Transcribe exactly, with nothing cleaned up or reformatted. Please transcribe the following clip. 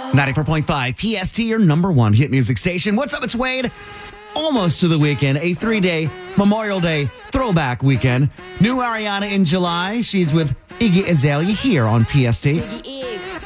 ninety-four point five P S T, your number one hit music station. What's up? It's Wade. Almost to the weekend, a three-day Memorial Day throwback weekend. New Ariana in July. She's with Iggy Azalea here on P S T.